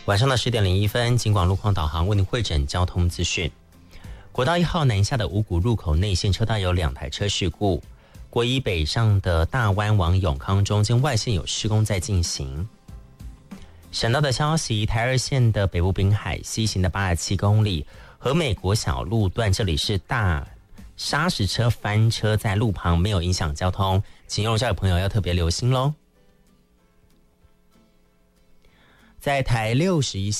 晚上的10点01分，警广路况导航为您汇整交通资讯。国道1号南下的五股入口内线车道有2台车事故，国一北上的大湾往永康中间外线有施工在进行。省道的消息，台2线的北部滨海西行的87公里，和美国小路段这里是大砂石车翻车在路旁，没有影响交通，请用车的朋友要特别留心咯。在台61